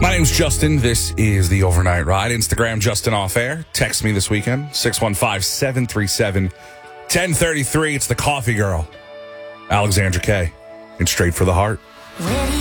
My name's Justin. This is the Overnight Ride. Instagram Justin Off Air. Text me this weekend, 615-737-1033. It's the coffee girl, Alexandra Kay, and Straight for the Heart.